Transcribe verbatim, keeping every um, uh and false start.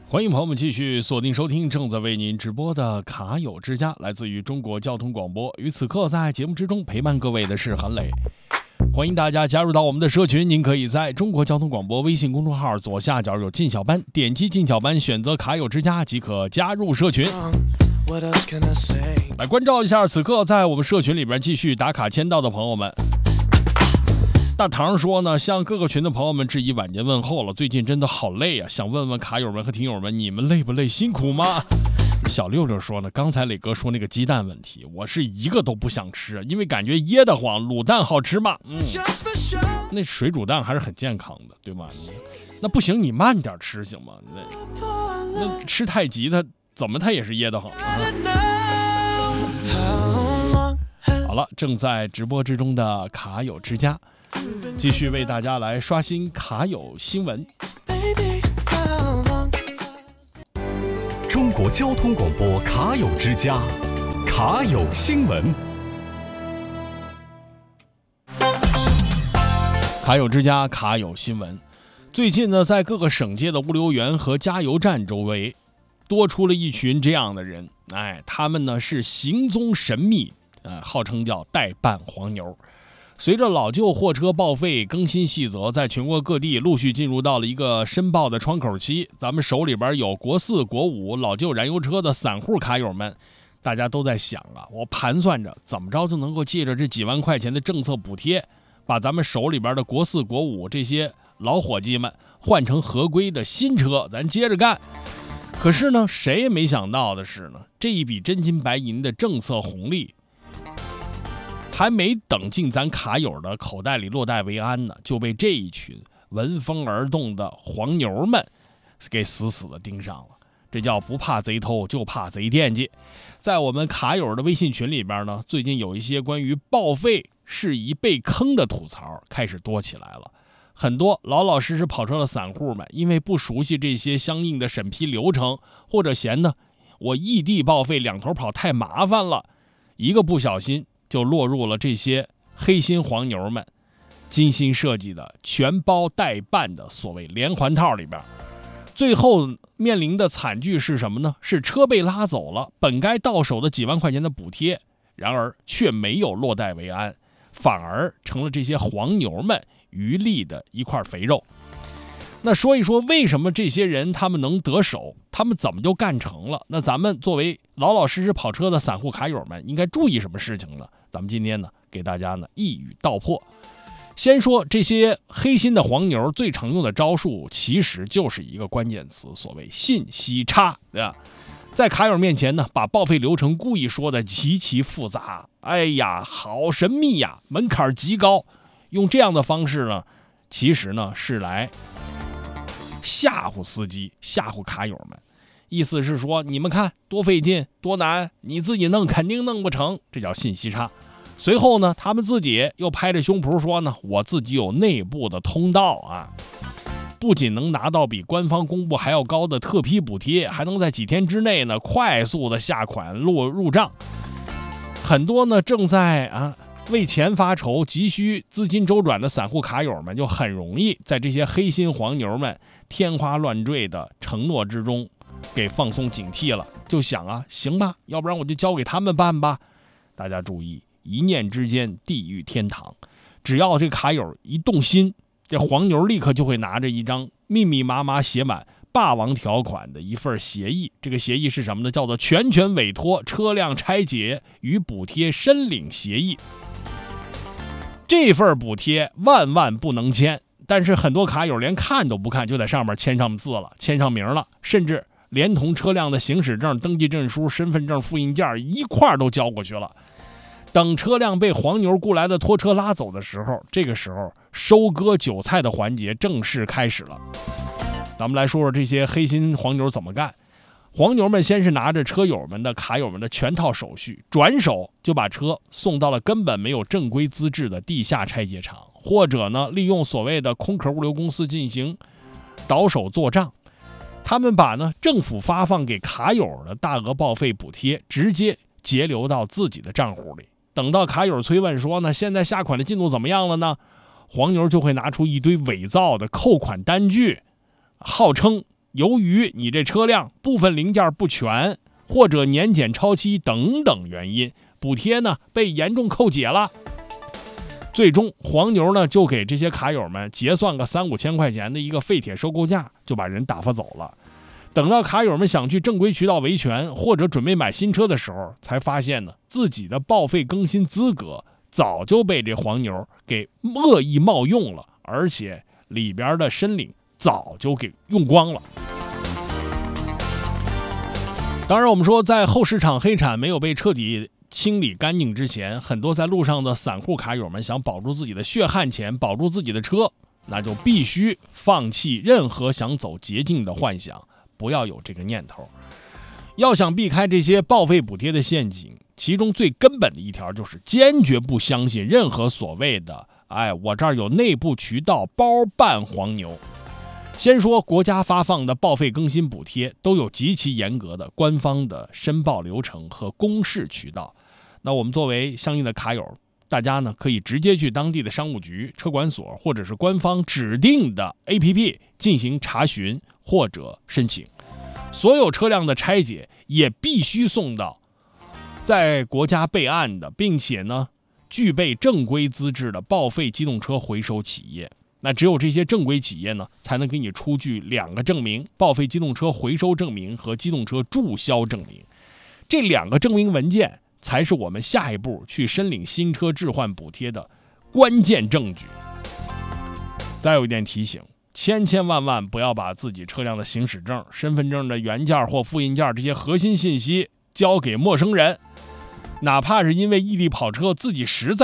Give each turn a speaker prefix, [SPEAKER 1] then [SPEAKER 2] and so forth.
[SPEAKER 1] 欢迎朋友们继续锁定收听正在为您直播的卡友之家，来自于中国交通广播。与此刻在节目之中陪伴各位的是韩磊，欢迎大家加入到我们的社群。您可以在中国交通广播微信公众号左下角有进小班，点击进小班选择卡友之家即可加入社群。来关照一下此刻在我们社群里边继续打卡签到的朋友们。大唐说呢，向各个群的朋友们致以晚间问候了，最近真的好累啊，想问问卡友们和听友们，你们累不累，辛苦吗？小六六说呢，刚才磊哥说那个鸡蛋问题，我是一个都不想吃，因为感觉噎得慌。卤蛋好吃吗？嗯，那水煮蛋还是很健康的，对吧？你那不行，你慢点吃行吗？那那吃太急，它怎么它也是噎得慌。好了，正在直播之中的卡友之家，继续为大家来刷新卡友新闻。
[SPEAKER 2] 中国交通广播卡友之家，卡友新闻。
[SPEAKER 1] 卡友之家，卡友新闻。最近呢，在各个省界的物流园和加油站周围，多出了一群这样的人。哎，他们呢是行踪神秘，呃，号称叫代办黄牛。随着老旧货车报废更新细则在全国各地陆续进入到了一个申报的窗口期，咱们手里边有国四国五老旧燃油车的散户卡友们，大家都在想啊，我盘算着怎么着就能够借着这几万块钱的政策补贴，把咱们手里边的国四国五这些老伙计们换成合规的新车，咱接着干。可是呢，谁也没想到的是呢，这一笔真金白银的政策红利还没等进咱卡友的口袋里落袋为安呢，就被这一群闻风而动的黄牛们给死死的盯上了。这叫不怕贼偷，就怕贼惦记。在我们卡友的微信群里边呢，最近有一些关于报废事宜被坑的吐槽开始多起来了。很多老老实实跑车的散户们，因为不熟悉这些相应的审批流程，或者嫌呢我异地报废两头跑太麻烦了，一个不小心就落入了这些黑心黄牛们精心设计的全包代办的所谓连环套里边。最后面临的惨剧是什么呢？是车被拉走了，本该到手的几万块钱的补贴，然而却没有落袋为安，反而成了这些黄牛们渔利的一块肥肉。那说一说为什么这些人他们能得手，他们怎么就干成了？那咱们作为老老实实跑车的散户卡友们应该注意什么事情呢？咱们今天呢给大家呢一语道破。先说这些黑心的黄牛最常用的招数，其实就是一个关键词，所谓信息差，对吧？在卡友面前呢，把报废流程故意说的极其复杂，哎呀好神秘呀，门槛极高，用这样的方式呢，其实呢是来吓唬司机，吓唬卡友们。意思是说，你们看多费劲多难，你自己弄肯定弄不成，这叫信息差。随后呢，他们自己又拍着胸脯说呢，我自己有内部的通道啊，不仅能拿到比官方公布还要高的特批补贴，还能在几天之内呢快速的下款入入账。很多呢正在啊为钱发愁、急需资金周转的散户卡友们，就很容易在这些黑心黄牛们天花乱坠的承诺之中给放松警惕了，就想啊，行吧，要不然我就交给他们办吧。大家注意，一念之间地狱天堂，只要这卡友一动心，这黄牛立刻就会拿着一张密密麻麻写满霸王条款的一份协议。这个协议是什么呢？叫做全权委托车辆拆解与补贴申领协议。这份补贴万万不能签，但是很多卡友连看都不看，就在上面签上字了，签上名了，甚至连同车辆的行驶证、登记证书、身份证复印件一块都交过去了。等车辆被黄牛雇来的拖车拉走的时候，这个时候收割韭菜的环节正式开始了。咱们来说说这些黑心黄牛怎么干。黄牛们先是拿着车友们的卡友们的全套手续，转手就把车送到了根本没有正规资质的地下拆解厂，或者呢利用所谓的空壳物流公司进行倒手做账。他们把呢政府发放给卡友的大额报废补贴直接截留到自己的账户里。等到卡友催问说呢，现在下款的进度怎么样了呢？黄牛就会拿出一堆伪造的扣款单据，号称由于你这车辆部分零件不全，或者年检超期等等原因，补贴呢被严重扣解了。最终黄牛呢就给这些卡友们结算个三五千块钱的一个废铁收购价，就把人打发走了。等到卡友们想去正规渠道维权或者准备买新车的时候，才发现呢自己的报废更新资格早就被这黄牛给恶意冒用了，而且里边的申领早就给用光了。当然我们说，在后市场黑产没有被彻底清理干净之前，很多在路上的散户卡友们想保住自己的血汗钱，保住自己的车，那就必须放弃任何想走捷径的幻想，不要有这个念头。要想避开这些报废补贴的陷阱，其中最根本的一条就是坚决不相信任何所谓的哎，我这儿有内部渠道包办黄牛。先说国家发放的报废更新补贴都有极其严格的官方的申报流程和公示渠道，那我们作为相应的卡友，大家呢可以直接去当地的商务局、车管所或者是官方指定的 A P P 进行查询或者申请。所有车辆的拆解也必须送到在国家备案的并且呢具备正规资质的报废机动车回收企业。那只有这些正规企业呢才能给你出具两个证明：报废机动车回收证明和机动车注销证明。这两个证明文件才是我们下一步去申领新车置换补贴的关键证据。再有一点提醒，千千万万不要把自己车辆的行驶证、身份证的原件或复印件这些核心信息交给陌生人，哪怕是因为异地跑车自己实在